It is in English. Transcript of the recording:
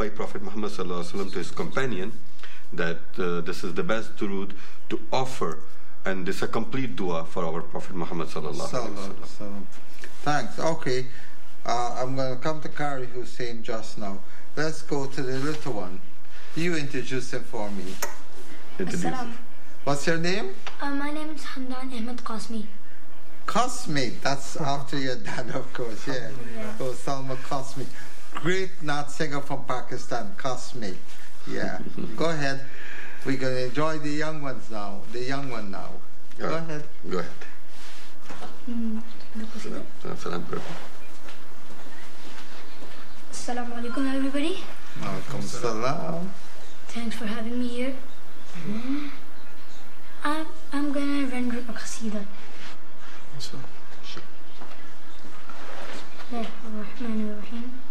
by Prophet Muhammad sallallahu alaihi wasallam to his companion that this is the best durood to offer, and this is a complete dua for our Prophet Muhammad sallallahu alaihi wasallam. Thanks. Okay, I'm going to come to Kari Hussein just now. Let's go to the little one. You introduce him for me. Assalam. What's your name? My name is Hamdan Ahmed Qasmi. Qasmi, that's after your dad, of course, yeah. Oh, Salma Qasmi. Great Naat singer from Pakistan, Qasmi. Yeah. Go ahead. We're going to enjoy the young ones now. The young one now. Go ahead. Go ahead. Assalamu alaikum, everybody. Welcome, salam. Thanks for having me here. I'm going to render a qasida. Sure. Bismillahir Rahmanir Rahim.